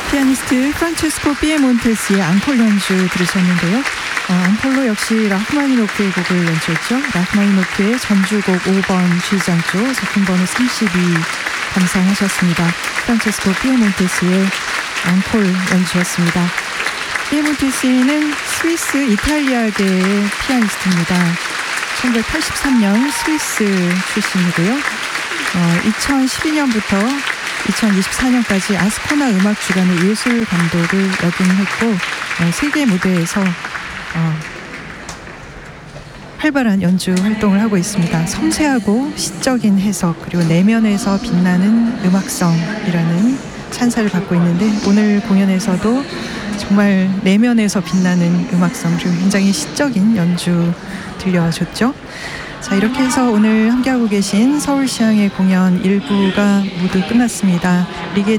피아니스트 프란체스코 피에몬테스의 앙콜 연주 들으셨는데요. 앙콜로 역시 라흐마니노프의 곡을 연주했죠. 라흐마니노프의 전주곡 5번 G장조 작품번호 32 감상하셨습니다. 프란체스코 피에몬테스의 앙콜 연주였습니다. 피에몬테스는 스위스 이탈리아계의 피아니스트입니다. 1983년 스위스 출신이고요. 2012년부터 2024년까지 아스코나 음악주간의 예술 감독을 역임했고 세계 무대에서 활발한 연주 활동을 하고 있습니다. 섬세하고 시적인 해석 그리고 내면에서 빛나는 음악성이라는 찬사를 받고 있는데 오늘 공연에서도 정말 내면에서 빛나는 음악성 그리고 굉장히 시적인 연주 들려줬죠. 자, 이렇게 해서 오늘 함께하고 계신 서울시향의 공연 1부가 모두 끝났습니다. 리게